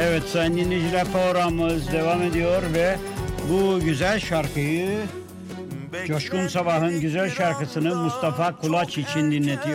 Evet sayın dinleyiciler, programımız devam ediyor ve bu güzel şarkıyı, Coşkun Sabah'ın güzel şarkısını Mustafa Kulaç için dinletiyor.